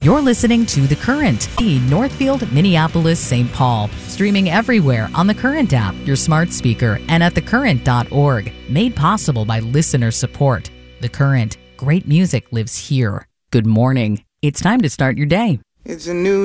You're listening to The Current, Northfield, Minneapolis, St. Paul. Streaming everywhere on The Current app, your smart speaker, and at thecurrent.org. Made possible by listener support. The Current. Great music lives here. Good morning. It's time to start your day. It's a new